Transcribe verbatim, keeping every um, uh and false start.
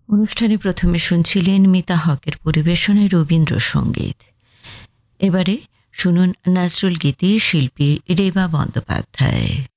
অনুষ্ঠানে প্রথমে শুনছিলেন মিতা হকের পরিবেশনায় রবীন্দ্রসঙ্গীত। এবারে শুনুন নজরুল গীতি শিল্পী রেবা বন্দ্যোপাধ্যায়।